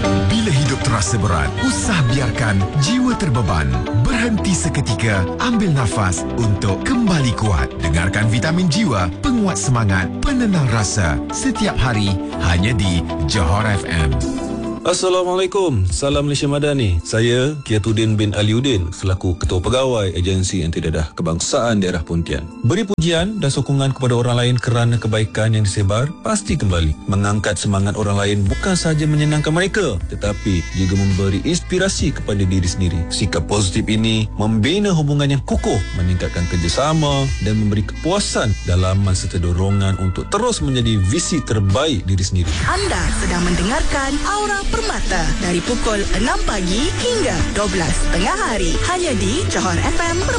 Bila hidup terasa berat, usah biarkan jiwa terbeban. Berhenti seketika, ambil nafas untuk kembali kuat. Dengarkan Vitamin Jiwa, penguat semangat, penenang rasa. Setiap hari, hanya di Johor FM. Assalamualaikum, salam Malaysia Madani. Saya Kiatuddin bin Aliuddin selaku Ketua Pegawai Agensi Antidadah Kebangsaan Daerah Pontian. Beri pujian dan sokongan kepada orang lain kerana kebaikan yang disebar pasti kembali. Mengangkat semangat orang lain bukan sahaja menyenangkan mereka, tetapi juga memberi inspirasi kepada diri sendiri. Sikap positif ini membina hubungan yang kukuh, meningkatkan kerjasama dan memberi kepuasan dalaman serta dorongan untuk terus menjadi visi terbaik diri sendiri. Anda sedang mendengarkan Aura Permata dari pukul 6 pagi hingga 12 tengah hari hanya di Johor FM.